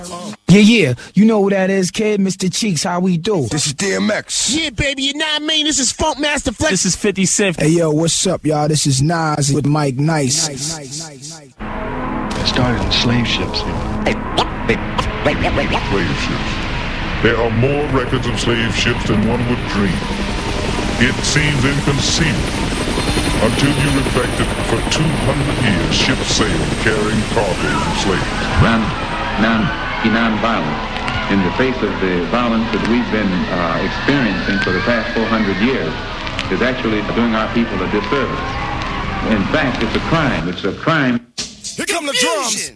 Yeah, you know who that is, kid. Mr. Cheeks, how we do? This is DMX. Yeah, baby, you know what I mean? This is Funk Master Flex. This is 50 Cent. Hey, yo, what's up, y'all? This is Nas with Mike Nice. It started in slave ships. Slave ships. There are more records of slave ships than one would dream. It seems inconceivable until you reflect that for 200 years ships sailed carrying cargo of slaves. Non-violence. In the face of the violence that we've been experiencing for the past 400 years is actually doing our people a disservice. In fact, it's a crime. It's a crime. Here come the drums.